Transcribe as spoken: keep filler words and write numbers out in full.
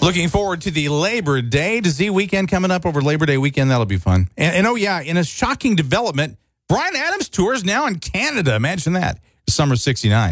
Looking forward to the Labor Day to Z weekend coming up over Labor Day weekend. That'll be fun. And, and oh, yeah, in a shocking development, Bryan Adams tours now in Canada. Imagine that. Summer sixty-nine.